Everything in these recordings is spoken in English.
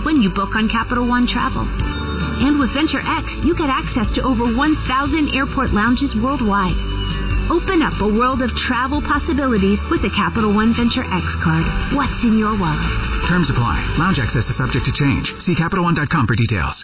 when you book on Capital One Travel. And with Venture X, you get access to over 1,000 airport lounges worldwide. Open up a world of travel possibilities with the Capital One Venture X card. What's in your wallet? Terms apply. Lounge access is subject to change. See CapitalOne.com for details.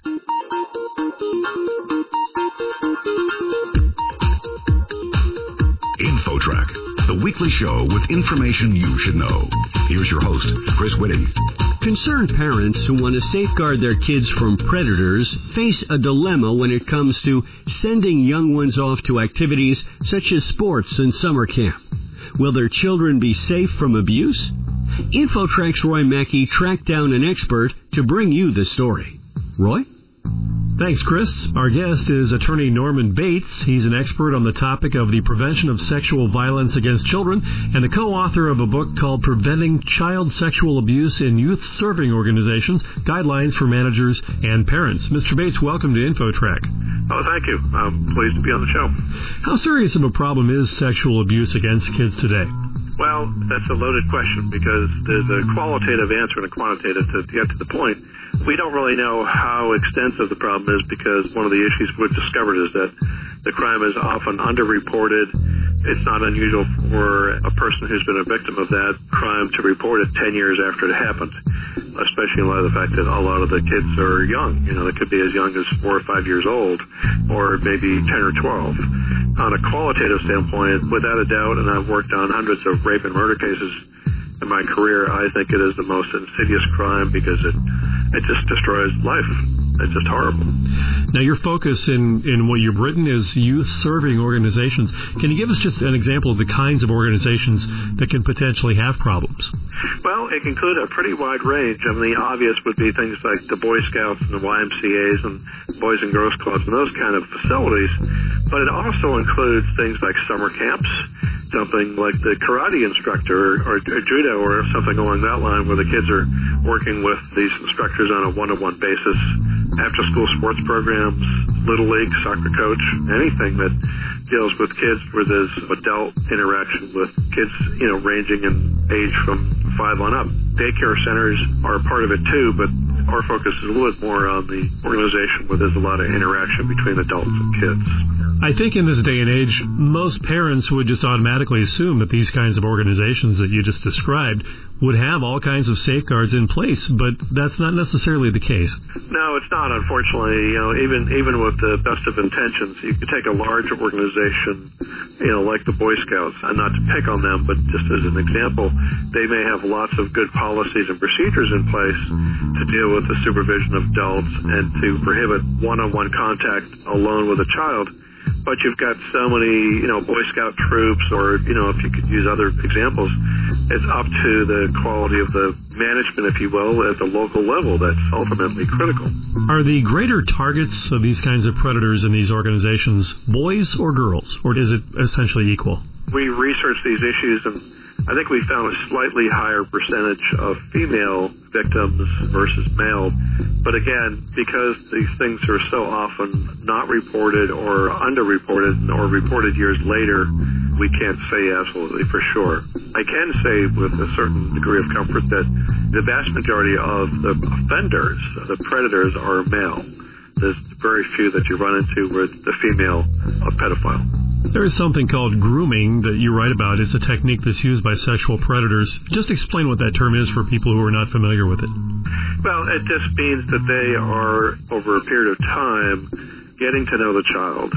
InfoTrack, the weekly show with information you should know. Here's your host, Chris Whitting. Concerned parents who want to safeguard their kids from predators face a dilemma when it comes to sending young ones off to activities such as sports and summer camp. Will their children be safe from abuse? InfoTrack's Roy Mackey tracked down an expert to bring you the story. Roy? Thanks, Chris. Our guest is attorney Norman Bates. He's an expert on the topic of the prevention of sexual violence against children and the co-author of a book called Preventing Child Sexual Abuse in Youth-Serving Organizations, Guidelines for Managers and Parents. Mr. Bates, welcome to InfoTrack. Oh, thank you. I'm pleased to be on the show. How serious of a problem is sexual abuse against kids today? Well, that's a loaded question because there's a qualitative answer and a quantitative to get to the point. We don't really know how extensive the problem is because one of the issues we've discovered is that the crime is often underreported. It's not unusual for a person who's been a victim of that crime to report it 10 years after it happened, especially in light of the fact that a lot of the kids are young. You know, they could be as young as 4 or 5 years old or maybe 10 or 12. On a qualitative standpoint, without a doubt, and I've worked on hundreds of rape and murder cases in my career, I think it is the most insidious crime because it just destroys life. It's just horrible. Now, your focus in what you've written is youth-serving organizations. Can you give us just an example of the kinds of organizations that can potentially have problems? Well, it can include a pretty wide range. I mean, the obvious would be things like the Boy Scouts and the YMCAs and Boys and Girls Clubs and those kind of facilities. But it also includes things like summer camps, something like the karate instructor or judo or something along that line where the kids are working with these instructors on a one-to-one basis, after-school sports programs, Little League, soccer coach, anything that deals with kids where there's adult interaction with kids, you know, ranging in age from 5 on up. Daycare centers are a part of it too, but our focus is a little bit more on the organization where there's a lot of interaction between adults and kids. I think in this day and age, most parents would just automatically assume that these kinds of organizations that you just described would have all kinds of safeguards in place, but that's not necessarily the case. No, it's not, unfortunately. You know, even with the best of intentions, you could take a large organization, you know, like the Boy Scouts, and not to pick on them, but just as an example, they may have lots of good policies and procedures in place to deal with the supervision of adults and to prohibit one-on-one contact alone with a child. But you've got so many, you know, Boy Scout troops or, you know, if you could use other examples, it's up to the quality of the management, if you will, at the local level that's ultimately critical. Are the greater targets of these kinds of predators in these organizations boys or girls, or is it essentially equal? We research these issues, and I think we found a slightly higher percentage of female victims versus male. But again, because these things are so often not reported or underreported or reported years later, we can't say absolutely for sure. I can say with a certain degree of comfort that the vast majority of the offenders, the predators, are male. There's very few that you run into with the female pedophile. There is something called grooming that you write about. It's a technique that's used by sexual predators. Just explain what that term is for people who are not familiar with it. Well, it just means that they are, over a period of time, getting to know the child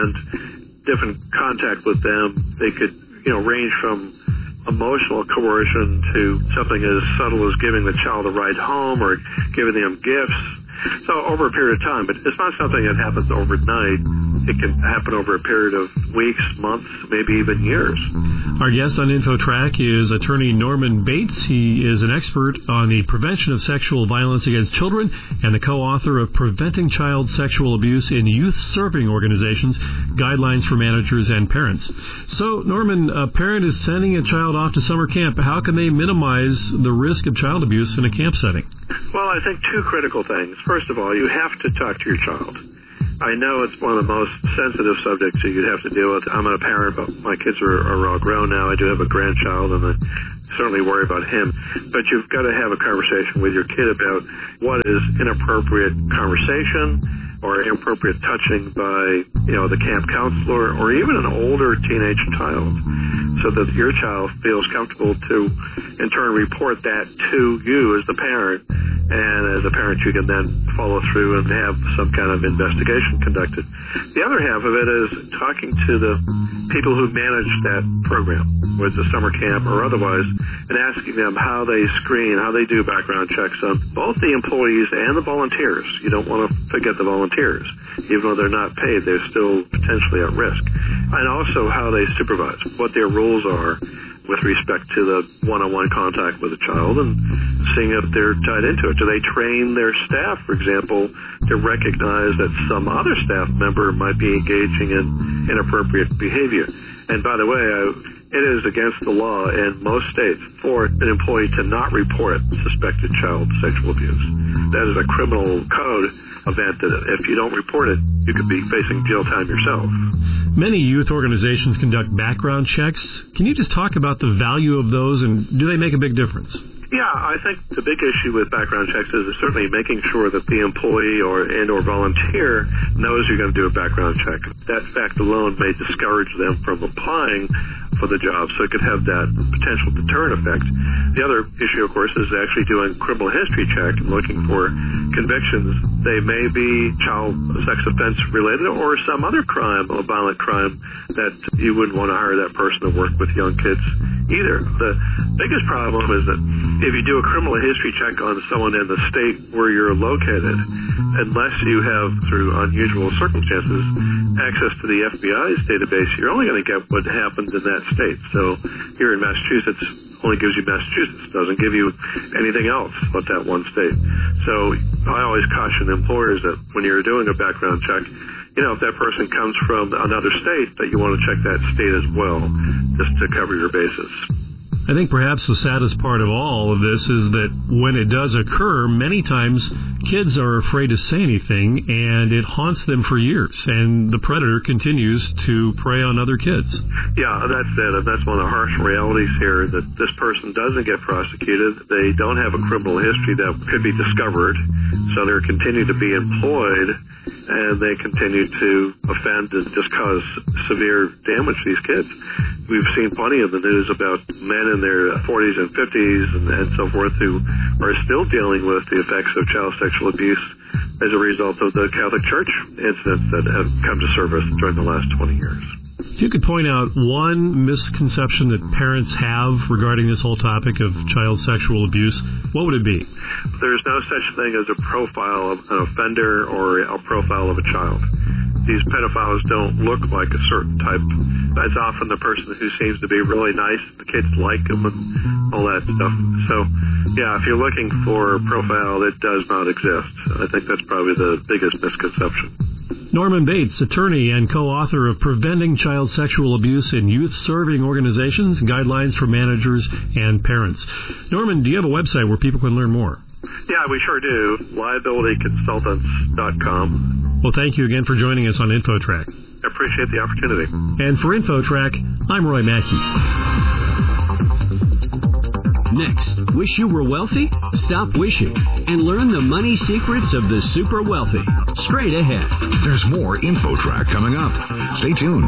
and different contact with them. They could, you know, range from emotional coercion to something as subtle as giving the child a ride home or giving them gifts. So over a period of time, but it's not something that happens overnight. It can happen over a period of weeks, months, maybe even years. Our guest on InfoTrack is attorney Norman Bates. He is an expert on the prevention of sexual violence against children and the co-author of Preventing Child Sexual Abuse in Youth-Serving Organizations, Guidelines for Managers and Parents. So, Norman, a parent is sending a child off to summer camp. How can they minimize the risk of child abuse in a camp setting? Well, I think two critical things. First of all, you have to talk to your child. I know it's one of the most sensitive subjects that you'd have to deal with. I'm a parent, but my kids are all grown now. I do have a grandchild, and I certainly worry about him. But you've got to have a conversation with your kid about what is inappropriate conversation or inappropriate touching by, the camp counselor or even an older teenage child, so that your child feels comfortable to, in turn, report that to you as the parent. And as a parent, you can then follow through and have some kind of investigation conducted. The other half of it is talking to the people who manage that program, whether it's a summer camp or otherwise, and asking them how they screen, how they do background checks on both the employees and the volunteers. You don't want to forget the volunteers. Even though they're not paid, they're still potentially at risk. And also how they supervise, what their rules are with respect to the one-on-one contact with a child, and seeing if they're tied into it. Do they train their staff, for example, to recognize that some other staff member might be engaging in inappropriate behavior? And by the way, it is against the law in most states for an employee to not report suspected child sexual abuse. That is a criminal code event that if you don't report it, you could be facing jail time yourself. Many youth organizations conduct background checks. Can you just talk about the value of those, and do they make a big difference? Yeah, I think the big issue with background checks is certainly making sure that the employee or volunteer knows you're going to do a background check. That fact alone may discourage them from applying for the job, so it could have that potential deterrent effect. The other issue, of course, is actually doing criminal history check and looking for convictions. They may be child sex offense related or some other crime, a violent crime, that you wouldn't want to hire that person to work with young kids either. The biggest problem is that if you do a criminal history check on someone in the state where you're located, unless you have, through unusual circumstances, access to the FBI's database, you're only going to get what happened in that state. So here in Massachusetts, only gives you Massachusetts, doesn't give you anything else but that one state. So I always caution employers that when you're doing a background check, if that person comes from another state, that you want to check that state as well, just to cover your bases. I think perhaps the saddest part of all of this is that when it does occur, many times kids are afraid to say anything, and it haunts them for years, and the predator continues to prey on other kids. Yeah, that's it. And that's one of the harsh realities here, that this person doesn't get prosecuted. They don't have a criminal history that could be discovered, so they're continuing to be employed, and they continue to offend and just cause severe damage to these kids. We've seen plenty of the news about men in their 40s and 50s and so forth who are still dealing with the effects of child sexual abuse as a result of the Catholic Church incidents that have come to surface during the last 20 years. If you could point out one misconception that parents have regarding this whole topic of child sexual abuse, what would it be? There's no such thing as a profile of an offender or a profile of a child. These pedophiles don't look like a certain type. That's often the person who seems to be really nice. The kids like them and all that stuff. So, yeah, if you're looking for a profile, it does not exist. I think that's probably the biggest misconception. Norman Bates, attorney and co-author of Preventing Child Sexual Abuse in Youth-Serving Organizations, Guidelines for Managers and Parents. Norman, do you have a website where people can learn more? Yeah, we sure do. liabilityconsultants.com. Well, thank you again for joining us on InfoTrack. I appreciate the opportunity. And for InfoTrack, I'm Roy Mackey. Next, wish you were wealthy? Stop wishing and learn the money secrets of the super wealthy. Straight ahead. There's more InfoTrack coming up. Stay tuned.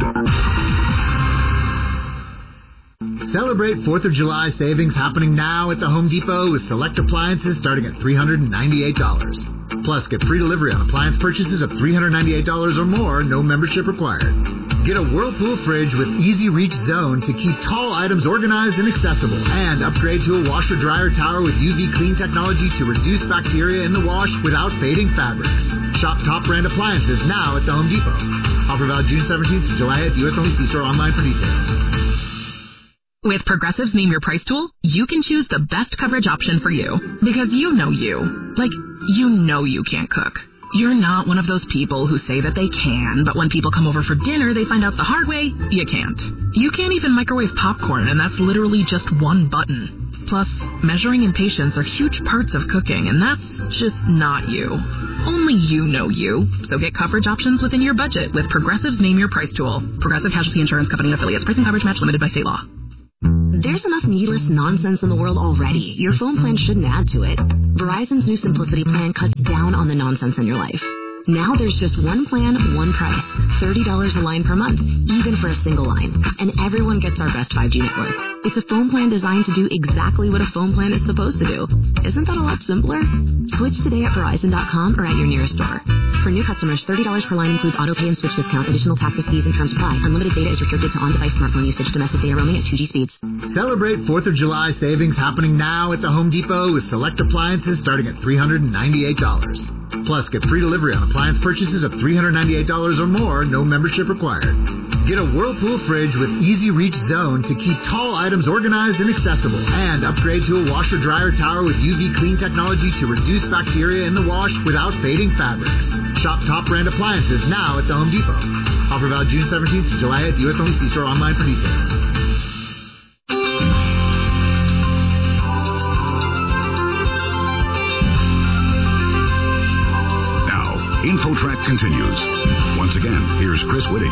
Celebrate 4th of July savings happening now at the Home Depot with select appliances starting at $398. Plus, get free delivery on appliance purchases of $398 or more, no membership required. Get a Whirlpool fridge with easy reach zone to keep tall items organized and accessible. And upgrade to a washer-dryer tower with UV clean technology to reduce bacteria in the wash without fading fabrics. Shop top brand appliances now at the Home Depot. Offer valid June 17th to July 8th. U.S. only. See store online for details. With Progressive's Name Your Price tool, you can choose the best coverage option for you. Because you know you. Like, you know you can't cook. You're not one of those people who say that they can, but when people come over for dinner, they find out the hard way, you can't. You can't even microwave popcorn, and that's literally just one button. Plus, measuring and patience are huge parts of cooking, and that's just not you. Only you know you. So get coverage options within your budget with Progressive's Name Your Price tool. Progressive Casualty Insurance Company and affiliates. Price and coverage match limited by state law. There's enough needless nonsense in the world already. Your phone plan shouldn't add to it. Verizon's new Simplicity plan cuts down on the nonsense in your life. Now there's just one plan, one price. $30 a line per month, even for a single line. And everyone gets our best 5G network. It's a phone plan designed to do exactly what a phone plan is supposed to do. Isn't that a lot simpler? Switch today at Verizon.com or at your nearest store. For new customers, $30 per line includes autopay and switch discount. Additional taxes, fees, and terms apply. Unlimited data is restricted to on-device smartphone usage. Domestic data roaming at 2G speeds. Celebrate 4th of July savings happening now at the Home Depot with select appliances starting at $398. Plus, get free delivery on appliance purchases of $398 or more, no membership required. Get a Whirlpool fridge with easy reach zone to keep tall items organized and accessible. And upgrade to a washer-dryer tower with UV clean technology to reduce bacteria in the wash without fading fabrics. Shop top brand appliances now at the Home Depot. Offer valid June 17th to July 8th. U.S. only. See store online for details. InfoTrack continues. Once again, here's Chris Whitting.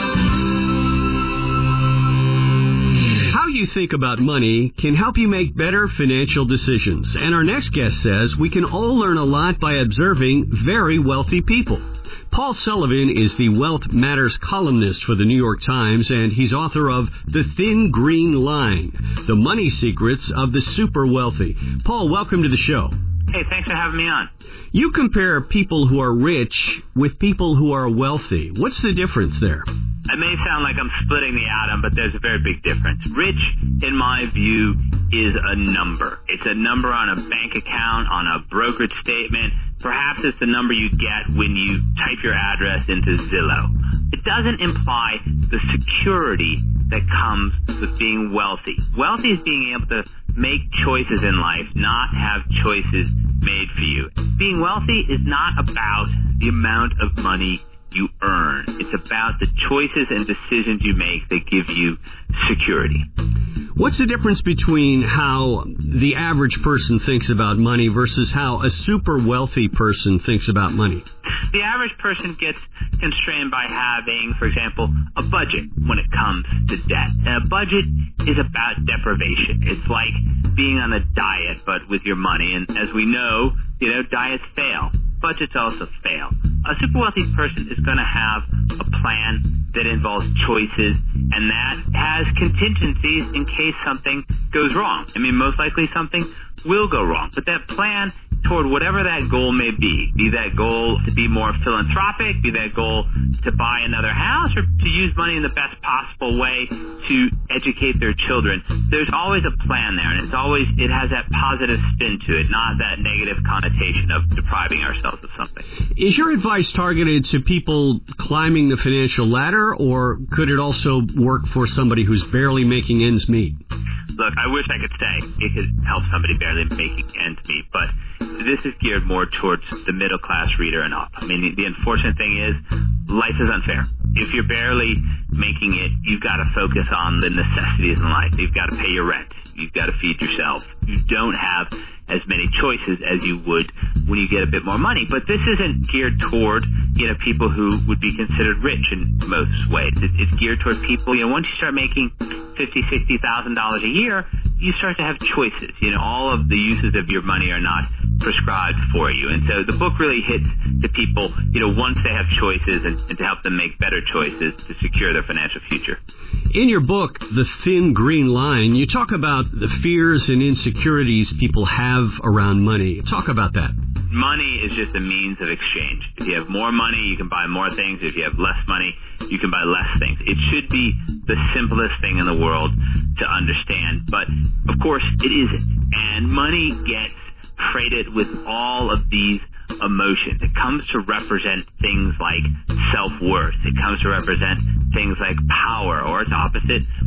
How you think about money can help you make better financial decisions. And our next guest says we can all learn a lot by observing very wealthy people. Paul Sullivan is the Wealth Matters columnist for the New York Times, and he's author of The Thin Green Line, The Money Secrets of the Super Wealthy. Paul, welcome to the show. Hey, thanks for having me on. You compare people who are rich with people who are wealthy. What's the difference there? It may sound like I'm splitting the atom, but there's a very big difference. Rich, in my view, is a number. It's a number on a bank account, on a brokerage statement. Perhaps it's the number you get when you type your address into Zillow. It doesn't imply the security that comes with being wealthy. Wealthy is being able to make choices in life, not have choices made for you. Being wealthy is not about the amount of money you earn. It's about the choices and decisions you make that give you security. What's the difference between how the average person thinks about money versus how a super wealthy person thinks about money? The average person gets constrained by having, for example, a budget when it comes to debt. And a budget is about deprivation. It's like being on a diet, but with your money. And as we know, diets fail. Budgets also fail. A super wealthy person is going to have a plan that involves choices, and that has contingencies in case something goes wrong. I mean, most likely something will go wrong. But that plan toward whatever that goal may be that goal to be more philanthropic, be that goal to buy another house, or to use money in the best possible way to educate their children, there's always a plan there, and it has that positive spin to it, not that negative connotation of depriving ourselves of something. Is your advice targeted to people climbing the financial ladder, or could it also work for somebody who's barely making ends meet? Look, I wish I could say it could help somebody barely making ends meet, but this is geared more towards the middle-class reader and up. I mean, the unfortunate thing is life is unfair. If you're barely making it, you've got to focus on the necessities in life. You've got to pay your rent. You've got to feed yourself. You don't have as many choices as you would when you get a bit more money. But this isn't geared toward, people who would be considered rich in most ways. It's geared toward people, once you start making $50,000, $60,000 a year, you start to have choices. All of the uses of your money are not prescribed for you. And so the book really hits the people, once they have choices and to help them make better choices to secure their financial future. In your book, The Thin Green Line, you talk about the fears and insecurities people have around money. Talk about that. Money is just a means of exchange. If you have more money, you can buy more things. If you have less money, you can buy less things. It should be the simplest thing in the world to understand. But, of course, it isn't. And money gets freighted with all of these emotions. It comes to represent things like self-worth. It comes to represent things like power, or its opposite,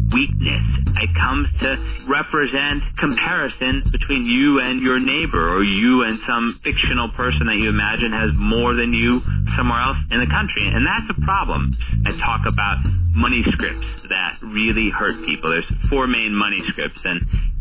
weakness. It comes to represent comparison between you and your neighbor, or you and some fictional person that you imagine has more than you somewhere else in the country. And that's a problem. I talk about money scripts that really hurt people. There's 4 main money scripts, and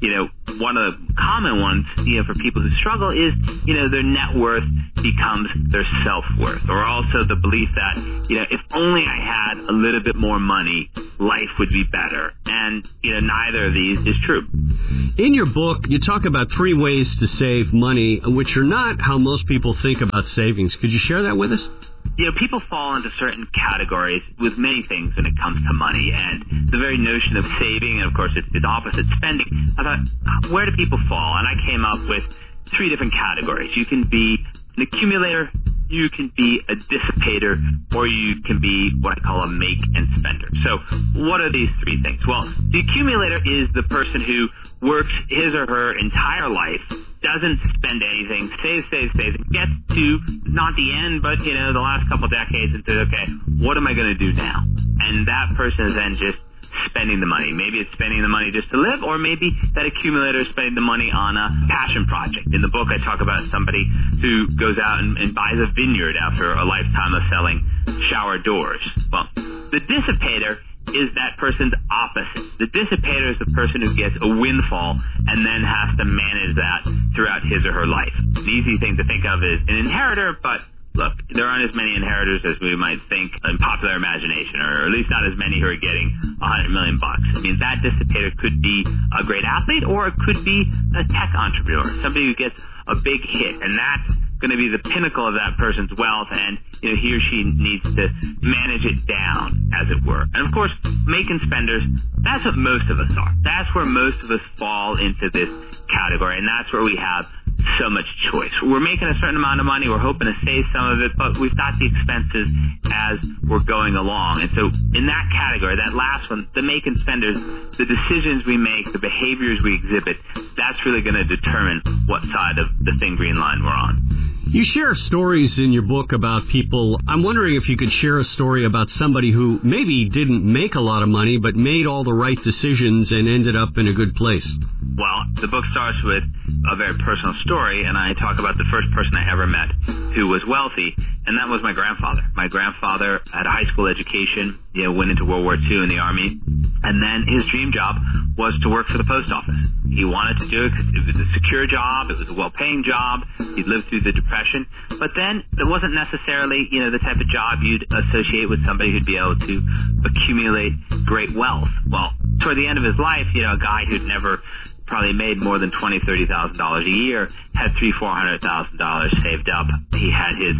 one of the common ones for people who struggle is their net worth becomes their self-worth, or also the belief that if only I had a little bit more money, life would be better. And neither of these is true. In your book, you talk about 3 ways to save money, which are not how most people think about savings. Could you share that with us? People fall into certain categories with many things when it comes to money, and the very notion of saving, and of course it's opposite spending. I thought, where do people fall? And I came up with 3 different categories. You can be an accumulator, you can be a dissipator, or you can be what I call a make and spender. So what are these 3 things? Well, the accumulator is the person who works his or her entire life, doesn't spend anything, saves, gets to not the end, but the last couple decades, and says, okay, what am I going to do now? And that person is then just spending the money. Maybe it's spending the money just to live, or maybe that accumulator is spending the money on a passion project. In the book, I talk about somebody who goes out and buys a vineyard after a lifetime of selling shower doors. Well, the dissipator is that person's opposite. The dissipator is the person who gets a windfall and then has to manage that throughout his or her life. An easy thing to think of is an inheritor, but look, there aren't as many inheritors as we might think in popular imagination, or at least not as many who are getting $100 million. I mean, that dissipator could be a great athlete, or it could be a tech entrepreneur, somebody who gets a big hit, and that's going to be the pinnacle of that person's wealth, and he or she needs to manage it down, as it were. And of course, making spenders, that's what most of us are. That's where most of us fall into this category, and that's where we have so much choice. We're making a certain amount of money, we're hoping to save some of it, but we've got the expenses as we're going along. And so in that category, that last one, the making spenders, the decisions we make, the behaviors we exhibit, that's really going to determine what side of the thin green line we're on. You share stories in your book about people. I'm wondering if you could share a story about somebody who maybe didn't make a lot of money, but made all the right decisions and ended up in a good place. Well, the book starts with a very personal story, and I talk about the first person I ever met who was wealthy, and that was my grandfather. My grandfather had a high school education, went into World War II in the Army, and then his dream job was to work for the post office. He wanted to do it because it was a secure job, it was a well-paying job, he'd lived through the Depression, but then it wasn't necessarily, the type of job you'd associate with somebody who'd be able to accumulate great wealth. Well, toward the end of his life, a guy who'd never probably made more than $20,000, $30,000 a year, had $300,000-$400,000 saved up. He had his,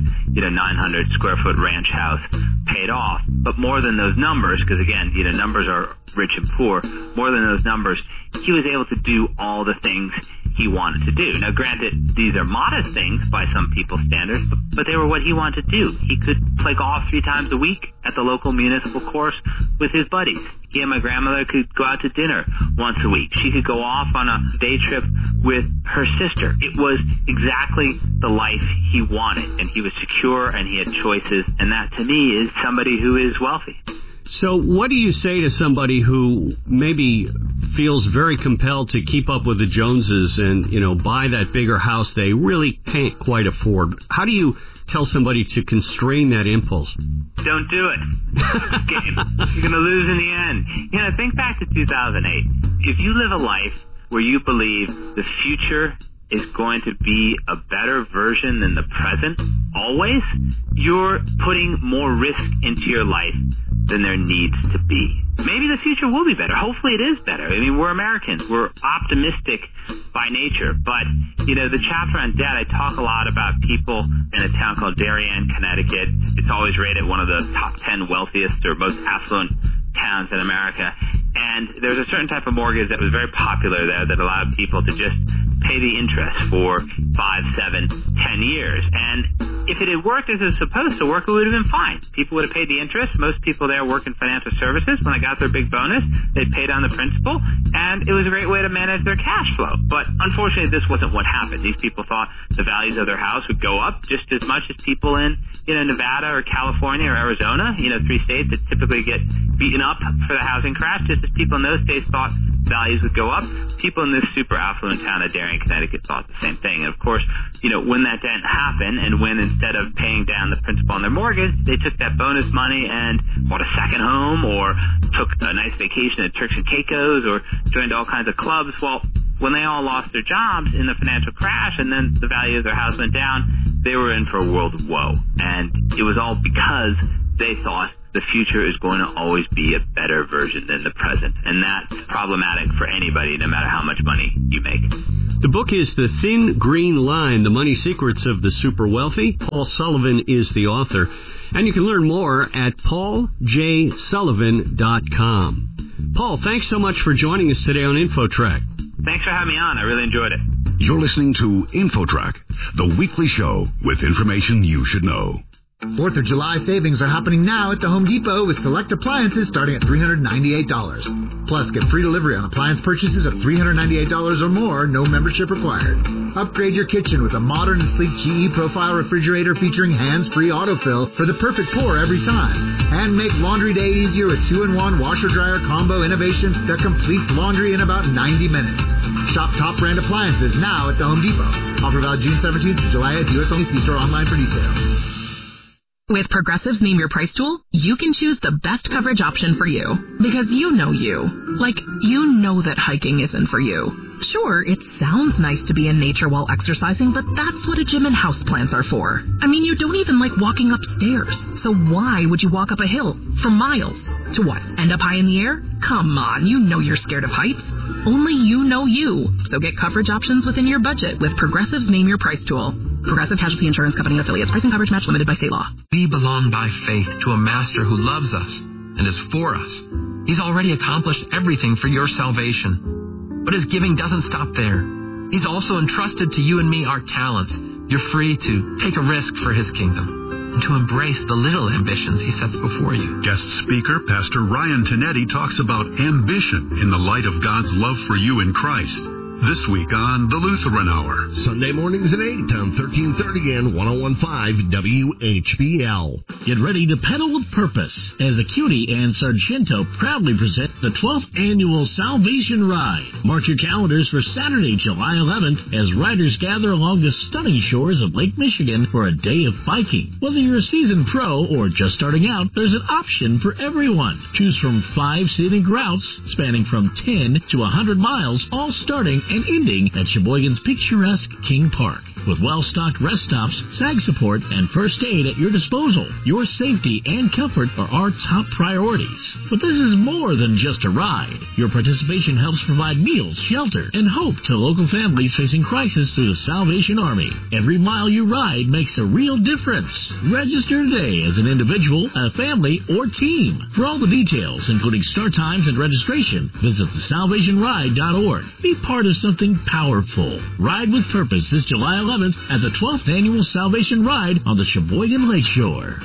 900 square foot ranch house paid off. But more than those numbers, because again, numbers are rich and poor, more than those numbers, he was able to do all the things he wanted to do. Now, granted, these are modest things by some people's standards, but they were what he wanted to do. He could play golf 3 times a week at the local municipal course with his buddies. He and my grandmother could go out to dinner once a week. She could go off on a day trip with her sister. It was exactly the life he wanted, and he was secure and he had choices, and that to me is somebody who is wealthy. So what do you say to somebody who maybe feels very compelled to keep up with the Joneses and, buy that bigger house they really can't quite afford? How do you tell somebody to constrain that impulse? Don't do it. Game. You're going to lose in the end. Think back to 2008. If you live a life where you believe the future is going to be a better version than the present, always, you're putting more risk into your life than there needs to be. Maybe the future will be better. Hopefully it is better. I mean, we're Americans. We're optimistic by nature. But, the chapter on debt, I talk a lot about people in a town called Darien, Connecticut. It's always rated one of the top 10 wealthiest or most affluent towns in America. And there's a certain type of mortgage that was very popular there that allowed people to just pay the interest for 5, 7, 10 years. And if it had worked as it was supposed to work, it would have been fine. People would have paid the interest. Most people there work in financial services. When they got their big bonus, they paid on the principal, and it was a great way to manage their cash flow. But unfortunately, this wasn't what happened. These people thought the values of their house would go up just as much as people in Nevada or California or Arizona, 3 states that typically get beaten up for the housing crash, just as people in those states thought values would go up. People in this super affluent town of Darien, Connecticut thought the same thing. And of course, when that didn't happen, and when instead of paying down the principal on their mortgage, they took that bonus money and bought a second home, or took a nice vacation at Turks and Caicos, or joined all kinds of clubs. Well, when they all lost their jobs in the financial crash and then the value of their house went down, they were in for a world of woe. And it was all because they thought the future is going to always be a better version than the present. And that's problematic for anybody, no matter how much money you make. The book is The Thin Green Line, The Money Secrets of the Super Wealthy. Paul Sullivan is the author. And you can learn more at pauljsullivan.com. Paul, thanks so much for joining us today on InfoTrack. Thanks for having me on. I really enjoyed it. You're listening to InfoTrack, the weekly show with information you should know. 4th of July savings are happening now at the Home Depot with select appliances starting at $398. Plus, get free delivery on appliance purchases of $398 or more, no membership required. Upgrade your kitchen with a modern and sleek GE Profile refrigerator featuring hands-free autofill for the perfect pour every time. And make laundry day easier with 2-in-1 washer-dryer combo innovation that completes laundry in about 90 minutes. Shop top brand appliances now at the Home Depot. Offer valid June 17th to July 8th. U.S. only. See store online for details. With Progressive's Name Your Price tool, you can choose the best coverage option for you. Because you know you. Like, you know that hiking isn't for you. Sure, it sounds nice to be in nature while exercising, but that's what a gym and houseplants are for. I mean, you don't even like walking upstairs. So why would you walk up a hill for miles? To what, end up high in the air? Come on, you know you're scared of heights. Only you know you. So get coverage options within your budget with Progressive's Name Your Price tool. Progressive Casualty Insurance Company and Affiliates. Price and coverage match limited by state law. We belong by faith to a master who loves us and is for us. He's already accomplished everything for your salvation. But his giving doesn't stop there. He's also entrusted to you and me our talents. You're free to take a risk for his kingdom and to embrace the little ambitions he sets before you. Guest speaker, Pastor Ryan Tinetti, talks about ambition in the light of God's love for you in Christ. This week on The Lutheran Hour. Sunday mornings at 8 on 1330 and 101.5 WHBL. Get ready to pedal with purpose as Acuity and Sargento proudly present the 12th Annual Salvation Ride. Mark your calendars for Saturday, July 11th as riders gather along the stunning shores of Lake Michigan for a day of biking. Whether you're a seasoned pro or just starting out, there's an option for everyone. Choose from 5 scenic routes spanning from 10 to 100 miles, all starting and ending at Sheboygan's picturesque King Park. With well-stocked rest stops, SAG support, and first aid at your disposal, your safety and comfort are our top priorities. But this is more than just a ride. Your participation helps provide meals, shelter, and hope to local families facing crisis through the Salvation Army. Every mile you ride makes a real difference. Register today as an individual, a family, or team. For all the details, including start times and registration, visit thesalvationride.org. Be part of something powerful. Ride with purpose this July 11th at the 12th Annual Salvation Ride on the Sheboygan Lakeshore.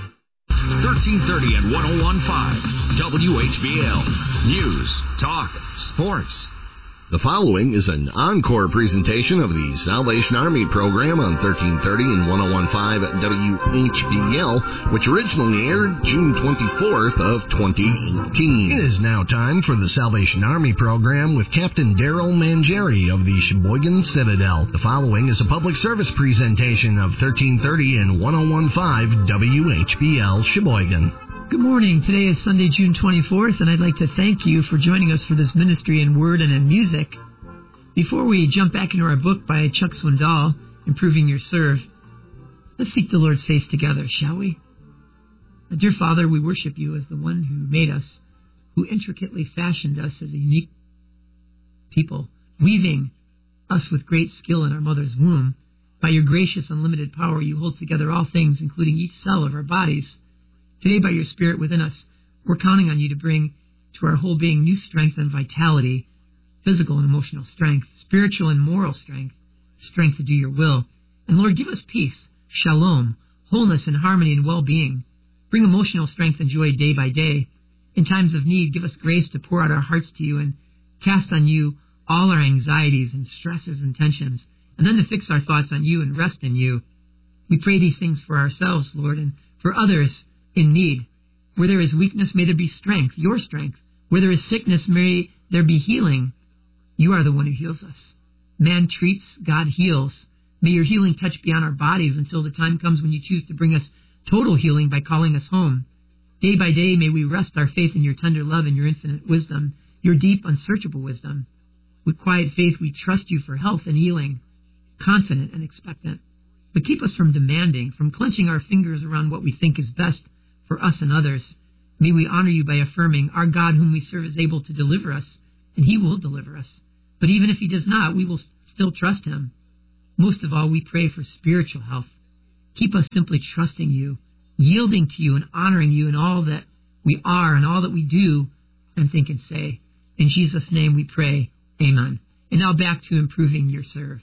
1330 and 101.5 WHBL. News, talk, sports. The following is an encore presentation of the Salvation Army program on 1330 and 101.5 WHBL, which originally aired June 24th of 2018. It is now time for the Salvation Army program with Captain Daryl Mangieri of the Sheboygan Citadel. The following is a public service presentation of 1330 and 101.5 WHBL Sheboygan. Good morning. Today is Sunday, June 24th, and I'd like to thank you for joining us for this ministry in word and in music. Before we jump back into our book by Chuck Swindoll, Improving Your Serve, let's seek the Lord's face together, shall we? Dear Father, we worship you as the one who made us, who intricately fashioned us as a unique people, weaving us with great skill in our mother's womb. By your gracious, unlimited power, you hold together all things, including each cell of our bodies. Today, by your Spirit within us, we're counting on you to bring to our whole being new strength and vitality, physical and emotional strength, spiritual and moral strength, strength to do your will. And Lord, give us peace, shalom, wholeness and harmony and well-being. Bring emotional strength and joy day by day. In times of need, give us grace to pour out our hearts to you and cast on you all our anxieties and stresses and tensions, and then to fix our thoughts on you and rest in you. We pray these things for ourselves, Lord, and for others in need. Where there is weakness, may there be strength, your strength. Where there is sickness, may there be healing. You are the one who heals us. Man treats, God heals. May your healing touch beyond our bodies until the time comes when you choose to bring us total healing by calling us home. Day by day, may we rest our faith in your tender love and your infinite wisdom, your deep, unsearchable wisdom. With quiet faith, we trust you for health and healing, confident and expectant. But keep us from demanding, from clenching our fingers around what we think is best for us and others. May we honor you by affirming, our God whom we serve is able to deliver us, and he will deliver us. But even if he does not, we will still trust him. Most of all, we pray for spiritual health. Keep us simply trusting you, yielding to you and honoring you in all that we are and all that we do and think and say. In Jesus' name we pray. Amen. And now back to improving your serve.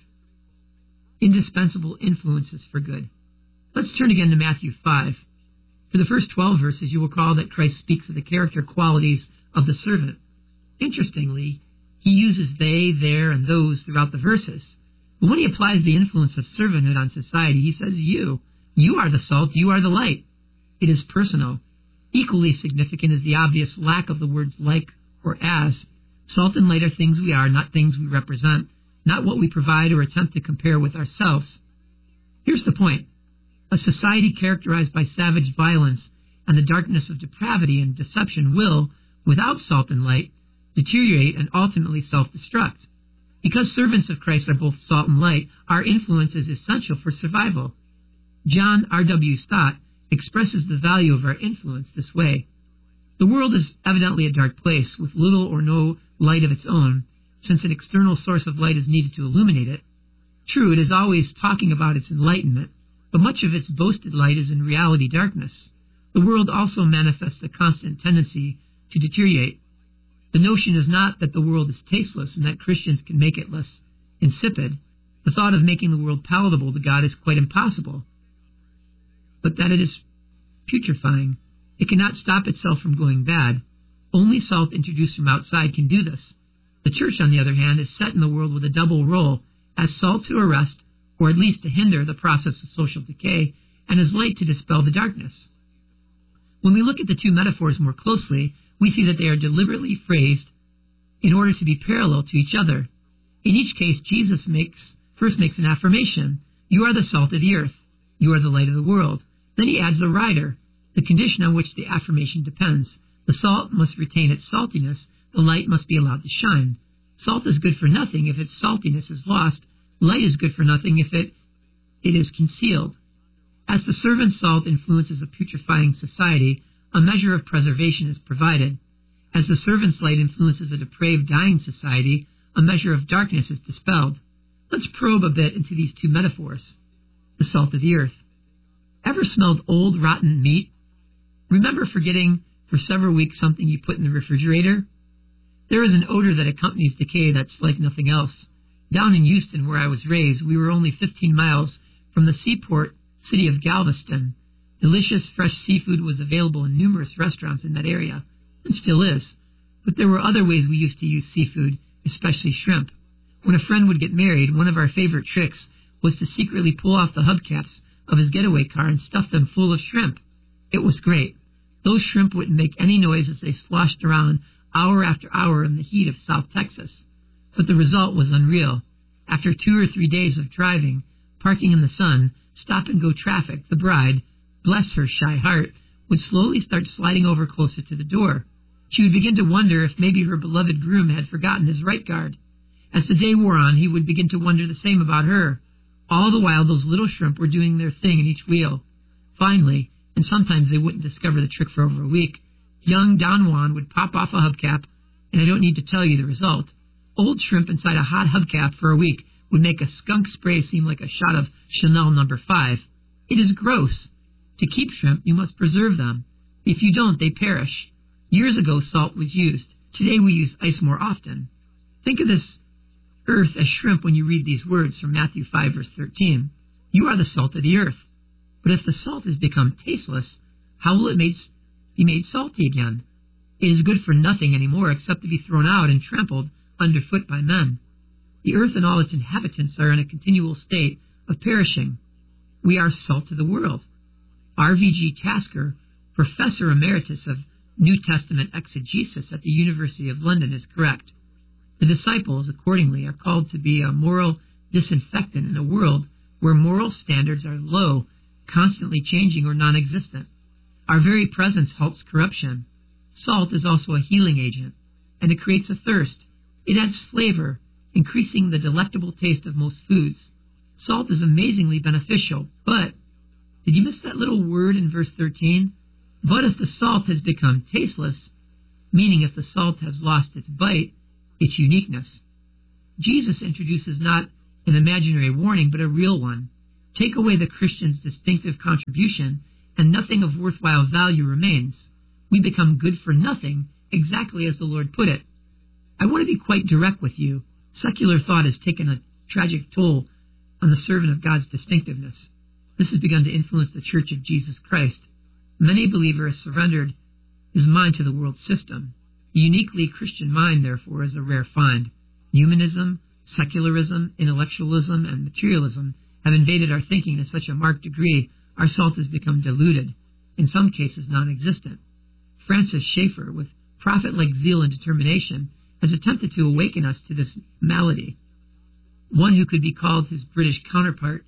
Indispensable influences for good. Let's turn again to Matthew 5. For the first 12 verses, you will recall that Christ speaks of the character qualities of the servant. Interestingly, he uses they, their, and those throughout the verses. But when he applies the influence of servanthood on society, he says you. You are the salt, you are the light. It is personal. Equally significant is the obvious lack of the words like or as. Salt and light are things we are, not things we represent, not what we provide or attempt to compare with ourselves. Here's the point. A society characterized by savage violence and the darkness of depravity and deception will, without salt and light, deteriorate and ultimately self-destruct. Because servants of Christ are both salt and light, our influence is essential for survival. John R.W. Stott expresses the value of our influence this way. The world is evidently a dark place with little or no light of its own, since an external source of light is needed to illuminate it. True, it is always talking about its enlightenment, but much of its boasted light is in reality darkness. The world also manifests a constant tendency to deteriorate. The notion is not that the world is tasteless and that Christians can make it less insipid. The thought of making the world palatable to God is quite impossible. But that it is putrefying. It cannot stop itself from going bad. Only salt introduced from outside can do this. The church, on the other hand, is set in the world with a double role, as salt to arrest, or at least to hinder, the process of social decay, and as light to dispel the darkness. When we look at the two metaphors more closely, we see that they are deliberately phrased in order to be parallel to each other. In each case, Jesus first makes an affirmation. You are the salt of the earth. You are the light of the world. Then he adds a rider, the condition on which the affirmation depends. The salt must retain its saltiness. The light must be allowed to shine. Salt is good for nothing if its saltiness is lost. Light is good for nothing if it is concealed. As the servant's salt influences a putrefying society, a measure of preservation is provided. As the servant's light influences a depraved, dying society, a measure of darkness is dispelled. Let's probe a bit into these two metaphors. The salt of the earth. Ever smelled old, rotten meat? Remember forgetting for several weeks something you put in the refrigerator? There is an odor that accompanies decay that's like nothing else. Down in Houston, where I was raised, we were only 15 miles from the seaport city of Galveston. Delicious, fresh seafood was available in numerous restaurants in that area, and still is. But there were other ways we used to use seafood, especially shrimp. When a friend would get married, one of our favorite tricks was to secretly pull off the hubcaps of his getaway car and stuff them full of shrimp. It was great. Those shrimp wouldn't make any noise as they sloshed around hour after hour in the heat of South Texas. But the result was unreal. After 2 or 3 days of driving, parking in the sun, stop-and-go traffic, the bride, bless her shy heart, would slowly start sliding over closer to the door. She would begin to wonder if maybe her beloved groom had forgotten his right guard. As the day wore on, he would begin to wonder the same about her. All the while, those little shrimp were doing their thing in each wheel. Finally, and sometimes they wouldn't discover the trick for over a week, young Don Juan would pop off a hubcap, and I don't need to tell you the result. Old shrimp inside a hot hubcap for a week would make a skunk spray seem like a shot of Chanel No. 5. It is gross. To keep shrimp, you must preserve them. If you don't, they perish. Years ago, salt was used. Today, we use ice more often. Think of this earth as shrimp when you read these words from Matthew 5, verse 13. You are the salt of the earth. But if the salt has become tasteless, how will it be made salty again? It is good for nothing anymore except to be thrown out and trampled underfoot by men. The earth and all its inhabitants are in a continual state of perishing. We are salt of the world. R.V.G. Tasker Professor Emeritus of New Testament Exegesis at the University of London, is correct. The disciples, accordingly, are called to be a moral disinfectant in a world where moral standards are low, constantly changing, or non-existent. Our very presence halts corruption. Salt is also a healing agent, and it creates a thirst. It adds flavor, increasing the delectable taste of most foods. Salt is amazingly beneficial, but did you miss that little word in verse 13? But if the salt has become tasteless, meaning if the salt has lost its bite, its uniqueness. Jesus introduces not an imaginary warning, but a real one. Take away the Christian's distinctive contribution, and nothing of worthwhile value remains. We become good for nothing, exactly as the Lord put it. I want to be quite direct with you. Secular thought has taken a tragic toll on the servant of God's distinctiveness. This has begun to influence the Church of Jesus Christ. Many believers surrendered his mind to the world system. The uniquely Christian mind, therefore, is a rare find. Humanism, secularism, intellectualism, and materialism have invaded our thinking to such a marked degree our salt has become diluted, in some cases non-existent. Francis Schaeffer, with prophet-like zeal and determination, has attempted to awaken us to this malady. One who could be called his British counterpart,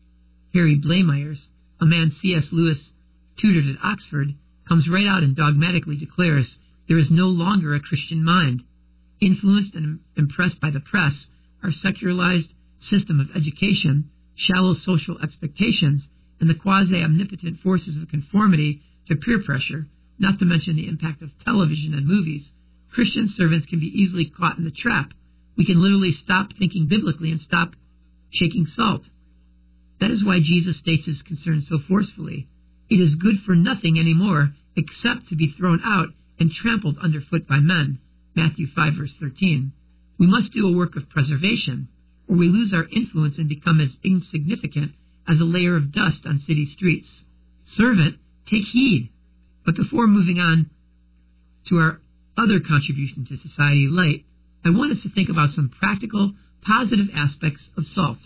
Harry Blamires, a man C.S. Lewis tutored at Oxford, comes right out and dogmatically declares there is no longer a Christian mind. Influenced and impressed by the press, our secularized system of education, shallow social expectations, and the quasi-omnipotent forces of conformity to peer pressure, not to mention the impact of television and movies, Christian servants can be easily caught in the trap. We can literally stop thinking biblically and stop shaking salt. That is why Jesus states his concern so forcefully. It is good for nothing anymore except to be thrown out and trampled underfoot by men. Matthew 5, verse 13. We must do a work of preservation, or we lose our influence and become as insignificant as a layer of dust on city streets. Servant, take heed. But before moving on to our other contribution to society, light, I want us to think about some practical, positive aspects of salt.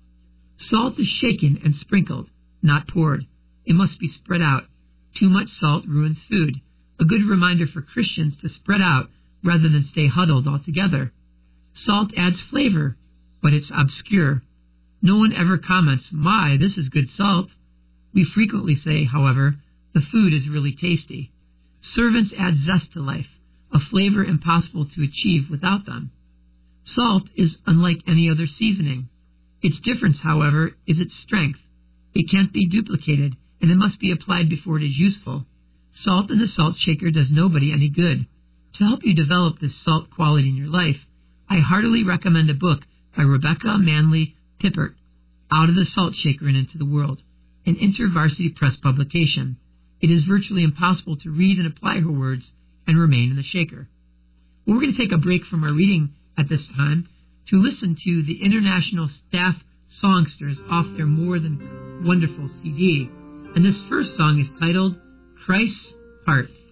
Salt is shaken and sprinkled, not poured. It must be spread out. Too much salt ruins food. A good reminder for Christians to spread out rather than stay huddled altogether. Salt adds flavor, but it's obscure. No one ever comments, "My, this is good salt." We frequently say, however, the food is really tasty. Servants add zest to life, a flavor impossible to achieve without them. Salt is unlike any other seasoning. Its difference, however, is its strength. It can't be duplicated, and it must be applied before it is useful. Salt in the salt shaker does nobody any good. To help you develop this salt quality in your life, I heartily recommend a book by Rebecca Manley Pippert, Out of the Salt Shaker and Into the World, an InterVarsity Press publication. It is virtually impossible to read and apply her words and remain in the shaker. Well, we're going to take a break from our reading at this time to listen to the International Staff Songsters off their More Than Wonderful CD. And this first song is titled Christ's Heart.